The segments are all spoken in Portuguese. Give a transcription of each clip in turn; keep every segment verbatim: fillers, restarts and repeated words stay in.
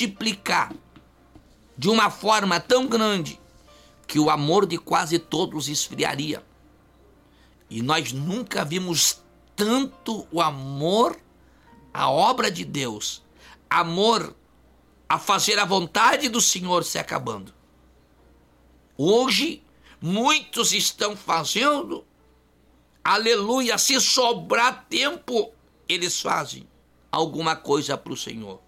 multiplicar de uma forma tão grande que o amor de quase todos esfriaria. E nós nunca vimos tanto o amor à obra de Deus, amor a fazer a vontade do Senhor se acabando. Hoje, muitos estão fazendo, aleluia, se sobrar tempo, eles fazem alguma coisa para o Senhor.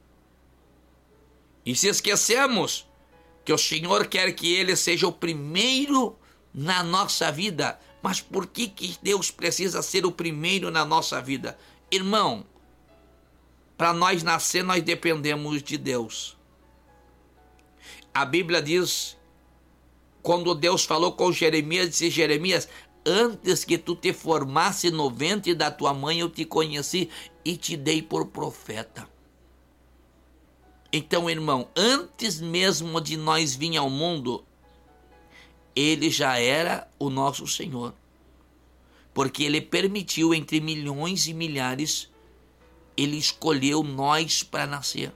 E se esquecemos que o Senhor quer que Ele seja o primeiro na nossa vida. Mas por que que Deus precisa ser o primeiro na nossa vida? Irmão, para nós nascer, nós dependemos de Deus. A Bíblia diz, quando Deus falou com Jeremias, disse: Jeremias, antes que tu te formasse no ventre da tua mãe, eu te conheci e te dei por profeta. Então, irmão, antes mesmo de nós vir ao mundo, Ele já era o nosso Senhor. Porque Ele permitiu, entre milhões e milhares, Ele escolheu nós para nascer.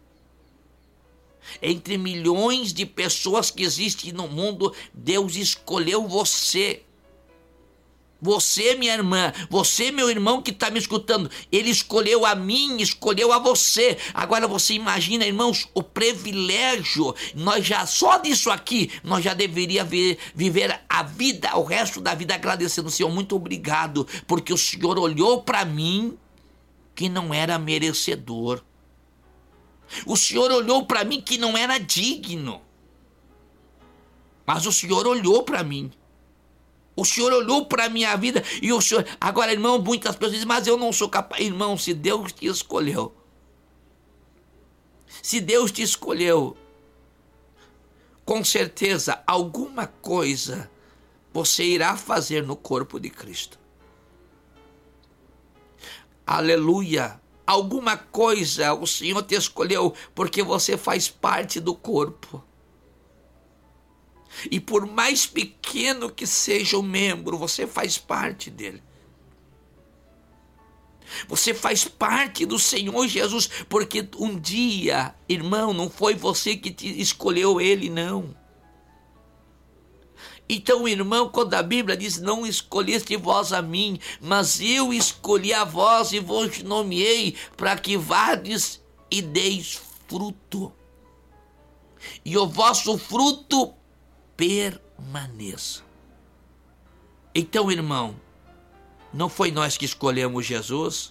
Entre milhões de pessoas que existem no mundo, Deus escolheu você. Você, minha irmã, você, meu irmão que está me escutando, Ele escolheu a mim, escolheu a você. Agora você imagina, irmãos, o privilégio. Nós já, só disso aqui, nós já deveríamos viver a vida, o resto da vida agradecendo. Senhor, muito obrigado, porque o Senhor olhou para mim que não era merecedor. O Senhor olhou para mim que não era digno. Mas o Senhor olhou para mim. O Senhor olhou para a minha vida e o Senhor... Agora, irmão, muitas pessoas dizem, mas eu não sou capaz. Irmão, se Deus te escolheu, se Deus te escolheu, com certeza alguma coisa você irá fazer no corpo de Cristo. Aleluia! Alguma coisa o Senhor te escolheu porque você faz parte do corpo. E por mais pequeno que seja o membro, você faz parte dele. Você faz parte do Senhor Jesus, porque um dia, irmão, não foi você que te escolheu ele, não. Então, irmão, quando a Bíblia diz, não escolheste vós a mim, mas eu escolhi a vós e vos nomeei para que vades e deis fruto. E o vosso fruto permaneça. Então, irmão, não foi nós que escolhemos Jesus,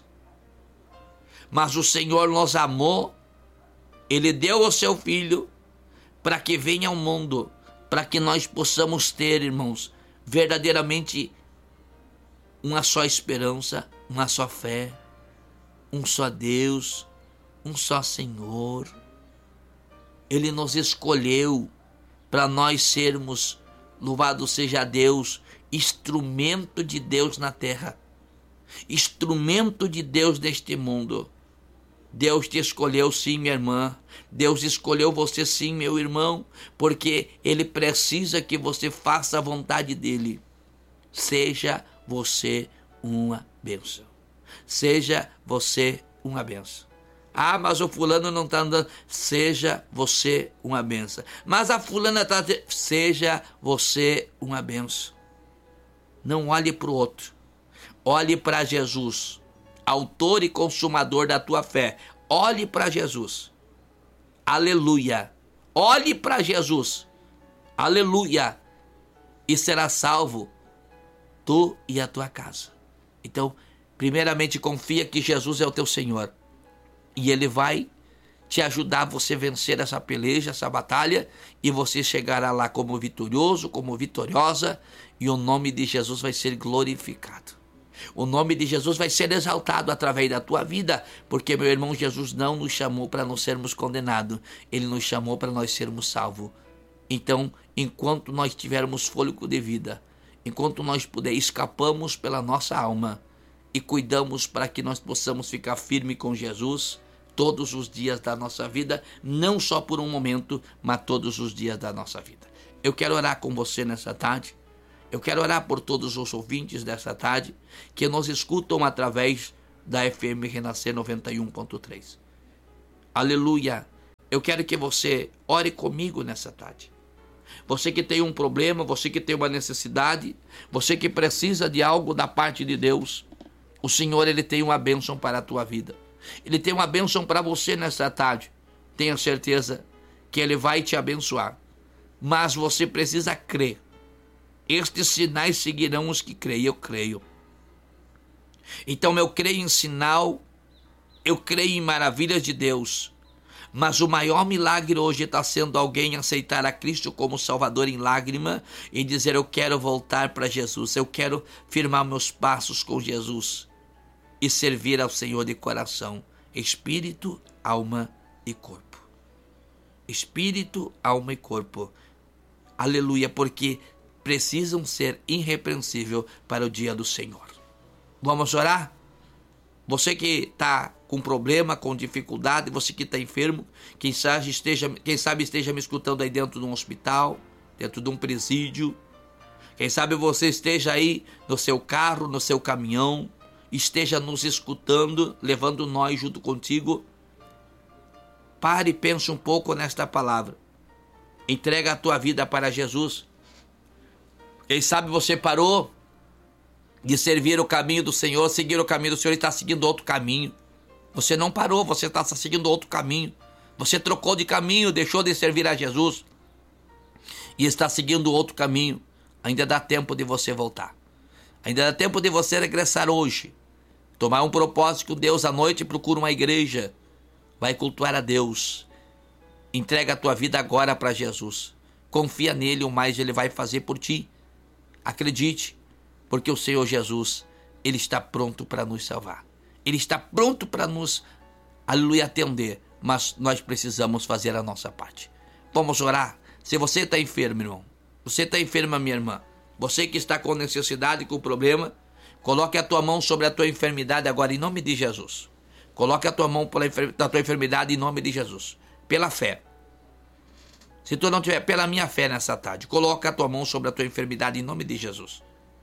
mas o Senhor nos amou, Ele deu o seu Filho para que venha ao mundo, para que nós possamos ter, irmãos, verdadeiramente uma só esperança, uma só fé, um só Deus, um só Senhor. Ele nos escolheu para nós sermos, louvado seja Deus, instrumento de Deus na terra, instrumento de Deus neste mundo. Deus te escolheu sim, minha irmã. Deus escolheu você sim, meu irmão, porque Ele precisa que você faça a vontade dEle. Seja você uma bênção. Seja você uma bênção. Ah, mas o fulano não está andando. Seja você uma benção. Mas a fulana está... Seja você uma benção. Não olhe para o outro. Olhe para Jesus, autor e consumador da tua fé. Olhe para Jesus. Aleluia. Olhe para Jesus. Aleluia. E será salvo tu e a tua casa. Então, primeiramente, confia que Jesus é o teu Senhor. E Ele vai te ajudar a você vencer essa peleja, essa batalha, e você chegará lá como vitorioso, como vitoriosa, e o nome de Jesus vai ser glorificado. O nome de Jesus vai ser exaltado através da tua vida, porque, meu irmão, Jesus não nos chamou para não sermos condenados, Ele nos chamou para nós sermos salvos. Então, enquanto nós tivermos fôlego de vida, enquanto nós puder, escapamos pela nossa alma e cuidamos para que nós possamos ficar firme com Jesus todos os dias da nossa vida, não só por um momento, mas todos os dias da nossa vida. Eu quero orar com você nessa tarde. Eu quero orar por todos os ouvintes dessa tarde que nos escutam através da F M Renascer noventa e um ponto três. Aleluia! eu quero que você ore comigo nessa tarde. Você que tem um problema, você que tem uma necessidade, você que precisa de algo da parte de Deus, o Senhor, Ele tem uma bênção para a tua vida. Ele tem uma bênção para você nessa tarde. Tenha certeza que Ele vai te abençoar. Mas você precisa crer. Estes sinais seguirão os que creem. Eu creio. Então eu creio em sinal, eu creio em maravilhas de Deus. Mas o maior milagre hoje está sendo alguém aceitar a Cristo como Salvador em lágrima e dizer: eu quero voltar para Jesus, eu quero firmar meus passos com Jesus e servir ao Senhor de coração, espírito, alma e corpo. Espírito, alma e corpo. Aleluia, porque precisam ser irrepreensíveis para o dia do Senhor. Vamos orar? Você que está com problema, com dificuldade, você que está enfermo, quem sabe, esteja, quem sabe esteja me escutando aí dentro de um hospital, dentro de um presídio. Quem sabe você esteja aí no seu carro, no seu caminhão, esteja nos escutando, levando nós junto contigo. Pare e pense um pouco nesta palavra. Entrega a tua vida para Jesus. Quem sabe você parou de servir o caminho do Senhor, seguir o caminho do Senhor e está seguindo outro caminho. Você não parou, você está seguindo outro caminho. Você trocou de caminho, deixou de servir a Jesus e está seguindo outro caminho. Ainda dá tempo de você voltar. Ainda dá tempo de você regressar hoje. Tomar um propósito com Deus à noite, procura uma igreja. Vai cultuar a Deus. Entrega a tua vida agora para Jesus. Confia nele, o mais ele vai fazer por ti. Acredite, porque o Senhor Jesus, Ele está pronto para nos salvar. Ele está pronto para nos, aleluia, atender. Mas nós precisamos fazer a nossa parte. Vamos orar. Se você está enfermo, irmão, você está enferma, minha irmã, você que está com necessidade, com problema, coloque a tua mão sobre a tua enfermidade agora, em nome de Jesus. Coloque a tua mão na tua enfermidade em nome de Jesus. Pela fé. Se tu não tiver, pela minha fé nessa tarde, coloca a tua mão sobre a tua enfermidade em nome de Jesus.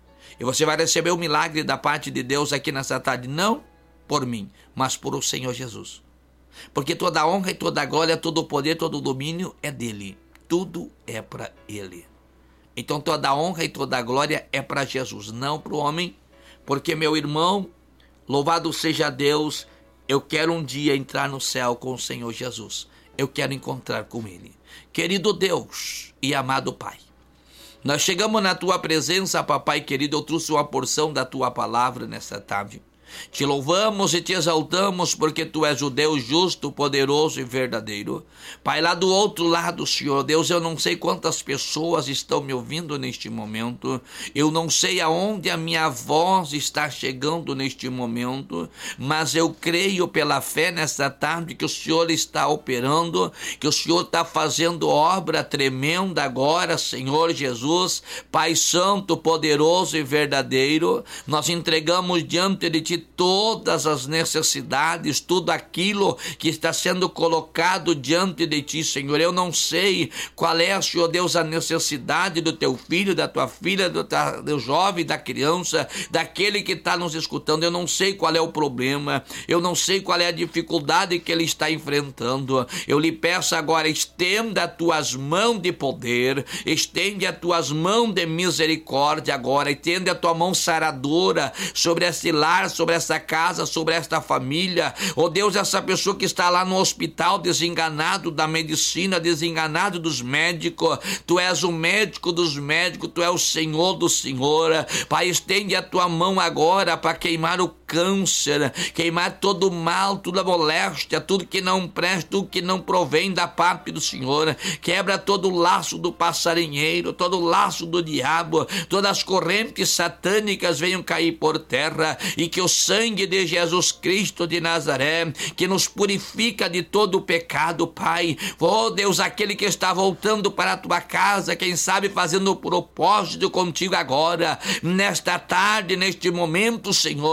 E você vai receber o milagre da parte de Deus aqui nessa tarde, não por mim, mas por o Senhor Jesus. Porque toda a honra e toda a glória, todo o poder, todo o domínio é dele. Tudo é para ele. Então toda a honra e toda a glória é para Jesus, não para o homem. Porque, meu irmão, louvado seja Deus, eu quero um dia entrar no céu com o Senhor Jesus. Eu quero encontrar com ele. Querido Deus e amado Pai, nós chegamos na tua presença, papai querido, eu trouxe uma porção da tua palavra nessa tarde. Te louvamos e te exaltamos porque tu és o Deus justo, poderoso e verdadeiro. Pai, lá do outro lado, Senhor Deus, eu não sei quantas pessoas estão me ouvindo neste momento. Eu não sei aonde a minha voz está chegando neste momento, mas eu creio pela fé nesta tarde que o Senhor está operando, que o Senhor está fazendo obra tremenda agora, Senhor Jesus. Pai santo, poderoso e verdadeiro, nós entregamos diante de ti todas as necessidades, tudo aquilo que está sendo colocado diante de ti, Senhor. Eu não sei qual é, Senhor Deus, a necessidade do teu filho, da tua filha, do, do jovem, da criança, daquele que está nos escutando. Eu não sei qual é o problema, eu não sei qual é a dificuldade que ele está enfrentando. Eu lhe peço agora, estenda as tuas mãos de poder, estende as tuas mãos de misericórdia agora, estende a tua mão saradora sobre esse lar, sobre essa casa, sobre esta família. Oh Deus, essa pessoa que está lá no hospital, desenganado da medicina, desenganado dos médicos, tu és o médico dos médicos, tu és o Senhor do Senhor. Pai, estende a tua mão agora para queimar o câncer, queimar todo o mal, toda a moléstia, tudo que não presta, tudo que não provém da parte do Senhor. Quebra todo o laço do passarinheiro, todo o laço do diabo, todas as correntes satânicas venham cair por terra, e que o sangue de Jesus Cristo de Nazaré, que nos purifica de todo o pecado, Pai. Oh Deus, aquele que está voltando para a tua casa, quem sabe fazendo o propósito contigo agora, nesta tarde, neste momento, Senhor, que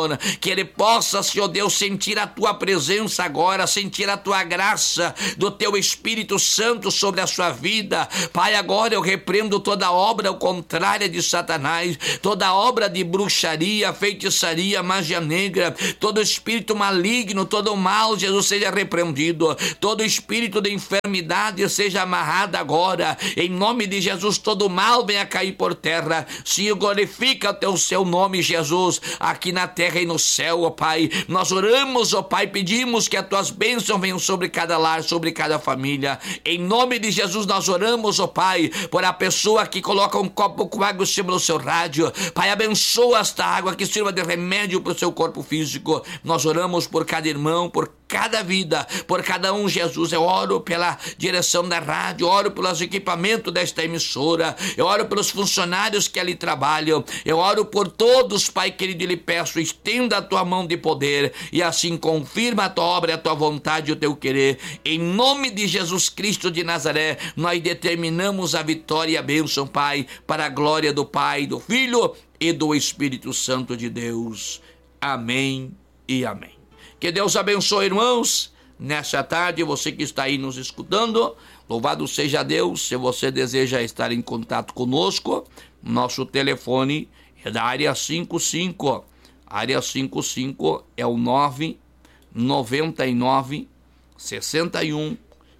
que ele possa, Senhor Deus, sentir a tua presença agora, sentir a tua graça do teu Espírito Santo sobre a sua vida. Pai, agora eu repreendo toda obra contrária de Satanás, toda obra de bruxaria, feitiçaria, magia negra, todo espírito maligno, todo mal, Jesus, seja repreendido, todo espírito de enfermidade seja amarrado agora, em nome de Jesus. Todo mal venha cair por terra. Senhor, glorifica o teu seu nome, Jesus, aqui na terra e no céu, ó Pai. Nós oramos, ó Pai, pedimos que as tuas bênçãos venham sobre cada lar, sobre cada família. Em nome de Jesus nós oramos, ó Pai, por a pessoa que coloca um copo com água em cima do seu rádio. Pai, abençoa esta água que sirva de remédio para o seu corpo físico. Nós oramos por cada irmão, por cada vida, por cada um, Jesus. Eu oro pela direção da rádio, oro pelos equipamentos desta emissora, eu oro pelos funcionários que ali trabalham, eu oro por todos, Pai querido, e lhe peço, estenda a tua mão de poder e assim confirma a tua obra, a tua vontade e o teu querer. Em nome de Jesus Cristo de Nazaré, nós determinamos a vitória e a bênção, Pai, para a glória do Pai, do Filho e do Espírito Santo de Deus. Amém e amém. Que Deus abençoe, irmãos, nessa tarde, você que está aí nos escutando. Louvado seja Deus. Se você deseja estar em contato conosco, nosso telefone é da área cinquenta e cinco. A área cinquenta e cinco é o nove nove nove, seis um,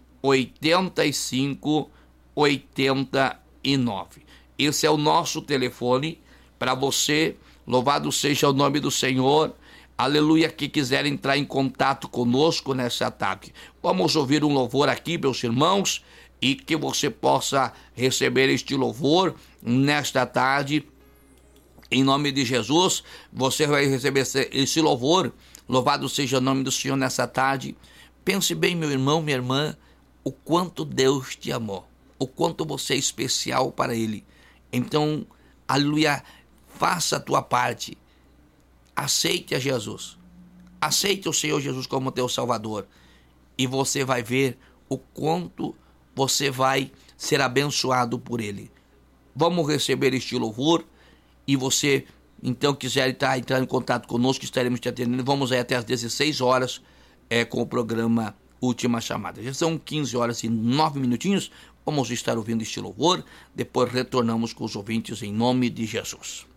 oito cinco, oito nove. Esse é o nosso telefone para você. Louvado seja o nome do Senhor. Aleluia, que quiser entrar em contato conosco nessa tarde. Vamos ouvir um louvor aqui, meus irmãos, e que você possa receber este louvor nesta tarde. Em nome de Jesus, você vai receber esse louvor. Louvado seja o nome do Senhor nessa tarde. Pense bem, meu irmão, minha irmã, o quanto Deus te amou, o quanto você é especial para Ele. Então, aleluia, faça a tua parte. Aceite a Jesus, aceite o Senhor Jesus como teu Salvador, e você vai ver o quanto você vai ser abençoado por Ele. Vamos receber este louvor, e você então quiser entrar, entrar em contato conosco, estaremos te atendendo. Vamos aí até às dezesseis horas é, com o programa Última Chamada. Já são quinze horas e nove minutinhos, vamos estar ouvindo este louvor, depois retornamos com os ouvintes em nome de Jesus.